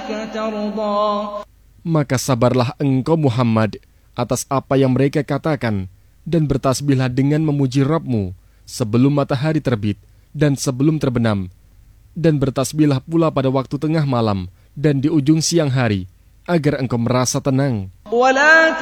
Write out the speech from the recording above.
لعلك ترضى. Maka sabarlah engkau Muhammad atas apa yang mereka katakan, dan bertasbihlah dengan memuji Rabb-Mu sebelum matahari terbit dan sebelum terbenam, dan bertasbihlah pula pada waktu tengah malam dan di ujung siang hari, agar engkau merasa tenang.